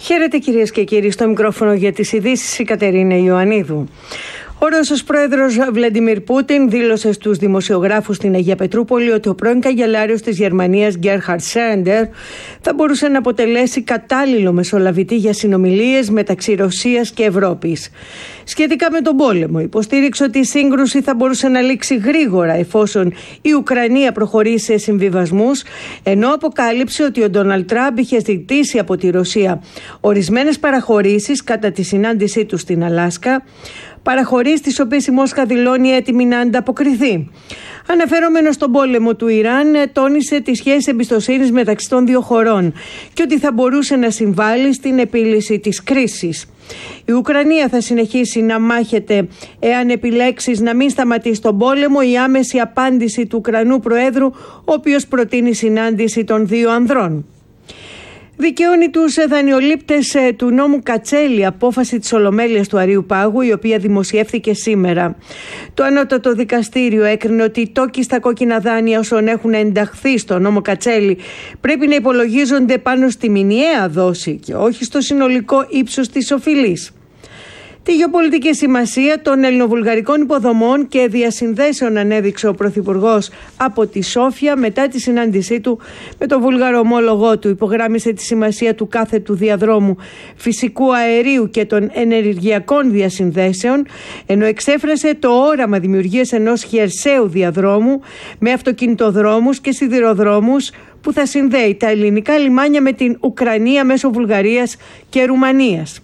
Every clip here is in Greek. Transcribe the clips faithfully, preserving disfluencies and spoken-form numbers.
Χαίρετε κυρίες και κύριοι, στο μικρόφωνο για τις ειδήσεις η Κατερίνα Ιωαννίδου. Ο Ρώσος πρόεδρος Βλαντιμίρ Πούτιν δήλωσε στους δημοσιογράφους στην Αγία Πετρούπολη ότι ο πρώην καγκελάριος της Γερμανίας Γκέρχαρντ Σρέντερ θα μπορούσε να αποτελέσει κατάλληλο μεσολαβητή για συνομιλίες μεταξύ Ρωσίας και Ευρώπης. Σχετικά με τον πόλεμο, υποστήριξε ότι η σύγκρουση θα μπορούσε να λήξει γρήγορα εφόσον η Ουκρανία προχωρήσει σε συμβιβασμούς, ενώ αποκάλυψε ότι ο Ντόναλντ Τραμπ είχε ζητήσει από τη Ρωσία ορισμένες παραχωρήσεις κατά τη συνάντησή του στην Αλάσκα, παραχωρήσεις τις οποίες η Μόσχα δηλώνει έτοιμη να ανταποκριθεί. Αναφερόμενο στον πόλεμο του Ιράν, τόνισε τη σχέση εμπιστοσύνης μεταξύ των δύο χωρών και ότι θα μπορούσε να συμβάλλει στην επίλυση της κρίσης. Η Ουκρανία θα συνεχίσει να μάχεται εάν επιλέξεις να μην σταματήσει τον πόλεμο, η άμεση απάντηση του Ουκρανού Προέδρου, ο οποίος προτείνει συνάντηση των δύο ανδρών. Δικαιώνει τους δανειολήπτες του νόμου Κατσέλη απόφαση της Ολομέλειας του Αρείου Πάγου, η οποία δημοσιεύθηκε σήμερα. Το Ανώτατο Δικαστήριο έκρινε ότι οι τόκοι στα κόκκινα δάνεια όσων έχουν ενταχθεί στο νόμο Κατσέλη πρέπει να υπολογίζονται πάνω στη μηνιαία δόση και όχι στο συνολικό ύψος της οφειλής. Τη γεωπολιτική σημασία των ελληνοβουλγαρικών υποδομών και διασυνδέσεων ανέδειξε ο Πρωθυπουργός από τη Σόφια μετά τη συνάντησή του με τον βούλγαρο ομόλογό του. Υπογράμμισε τη σημασία του κάθετου διαδρόμου φυσικού αερίου και των ενεργειακών διασυνδέσεων, ενώ εξέφρασε το όραμα δημιουργίας ενός χερσαίου διαδρόμου με αυτοκινητοδρόμους και σιδηροδρόμους που θα συνδέει τα ελληνικά λιμάνια με την Ουκρανία μέσω Βουλγαρίας και Ρουμανίας.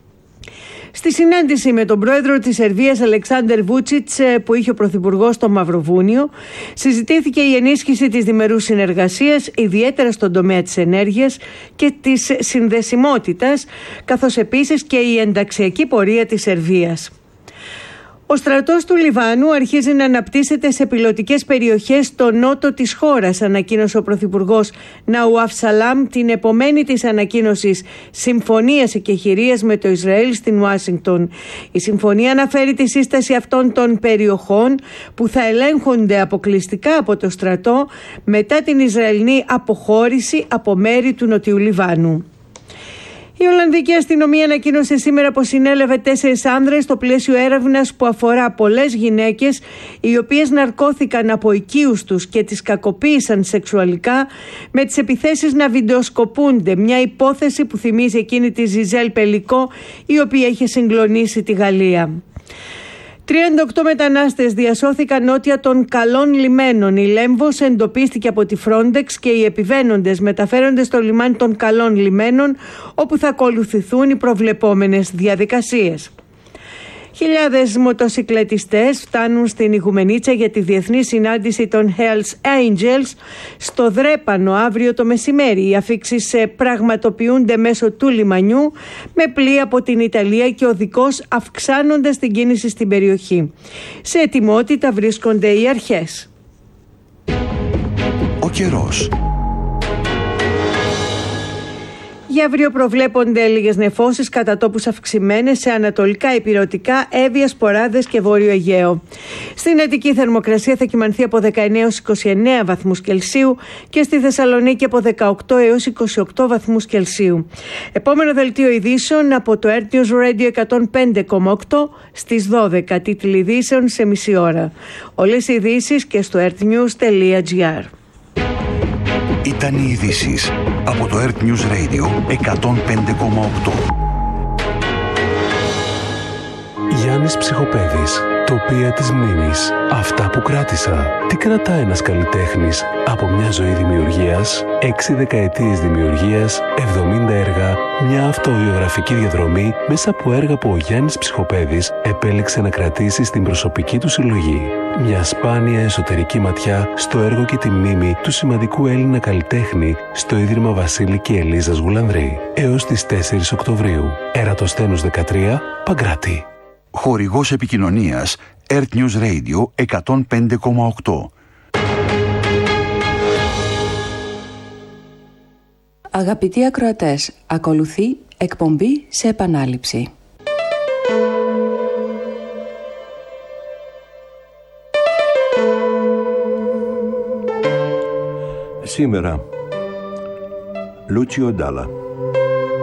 Στη συνάντηση με τον πρόεδρο της Σερβίας Αλεξάντερ Βούτσιτς που είχε ο Πρωθυπουργός στο Μαυροβούνιο, συζητήθηκε η ενίσχυση της διμερούς συνεργασίας, ιδιαίτερα στον τομέα της ενέργειας και της συνδεσιμότητας, καθώς επίσης και η ενταξιακή πορεία της Σερβίας. Ο στρατός του Λιβάνου αρχίζει να αναπτύσσεται σε πιλωτικές περιοχές στο νότο της χώρας, ανακοίνωσε ο Πρωθυπουργός Ναουάφ Σαλάμ την επομένη της ανακοίνωσης συμφωνίας εκεχηρίας με το Ισραήλ στην Ουάσιγκτον. Η συμφωνία αναφέρει τη σύσταση αυτών των περιοχών που θα ελέγχονται αποκλειστικά από το στρατό μετά την Ισραηλινή αποχώρηση από μέρη του Νοτιού Λιβάνου. Η Ολλανδική αστυνομία ανακοίνωσε σήμερα πως συνέλαβε τέσσερις άνδρες στο πλαίσιο έρευνας που αφορά πολλές γυναίκες οι οποίες ναρκώθηκαν από οικείους τους και τις κακοποίησαν σεξουαλικά με τις επιθέσεις να βιντεοσκοπούνται, μια υπόθεση που θυμίζει εκείνη τη Ζιζέλ Πελικό η οποία είχε συγκλονίσει τη Γαλλία. τριάντα οκτώ μετανάστες διασώθηκαν νότια των καλών λιμένων. Η Λέμβος εντοπίστηκε από τη Frontex και οι επιβαίνοντες μεταφέρονται στο λιμάνι των καλών λιμένων, όπου θα ακολουθηθούν οι προβλεπόμενες διαδικασίες. Χιλιάδες μοτοσικλετιστές φτάνουν στην Ιγουμενίτσα για τη διεθνή συνάντηση των Hells Angels στο Δρέπανο αύριο το μεσημέρι. Οι αφίξεις πραγματοποιούνται μέσω του λιμανιού με πλοία από την Ιταλία και οδικώς αυξάνοντας την κίνηση στην περιοχή. Σε ετοιμότητα βρίσκονται οι αρχές. Ο καιρός. Για αύριο προβλέπονται λίγες νεφώσεις κατά τόπους αυξημένες σε ανατολικά ηπειρωτικά, Εύβοια, Σποράδες και Βόρειο Αιγαίο. Στην Αττική θερμοκρασία θα κυμανθεί από δεκαεννέα έως είκοσι εννέα βαθμούς Κελσίου και στη Θεσσαλονίκη από δεκαοκτώ έως είκοσι οκτώ βαθμούς Κελσίου. Επόμενο δελτίο ειδήσεων από το Earth News Radio εκατόν πέντε κόμμα οκτώ στις δώδεκα. Τίτλοι ειδήσεων σε μισή ώρα. Όλες οι ειδήσεις και στο earthnews τελεία gr. Ήταν οι ειδήσεις από το Earth News Radio εκατόν πέντε κόμμα οκτώ. Γιάννης Ψυχοπαίδης, τοπία της μνήμης. Αυτά που κράτησα. Τι κρατά ένας καλλιτέχνης από μια ζωή δημιουργίας, έξι δεκαετίες δημιουργίας, εβδομήντα έργα, μια αυτοβιογραφική διαδρομή μέσα από έργα που ο Γιάννης Ψυχοπαίδης επέλεξε να κρατήσει στην προσωπική του συλλογή. Μια σπάνια εσωτερική ματιά στο έργο και τη μνήμη του σημαντικού Έλληνα καλλιτέχνη στο Ίδρυμα Βασίλη και Ελίζας Γουλανδρή. Έως τις τέσσερις Οκτωβρίου. Ερατοσθένους δεκατρία, Παγκράτη. Χορηγός επικοινωνίας Earth News Radio εκατόν πέντε κόμμα οκτώ. Αγαπητοί ακροατές, ακολουθεί εκπομπή σε επανάληψη. Σήμερα, Λούτσιο Ντάλα.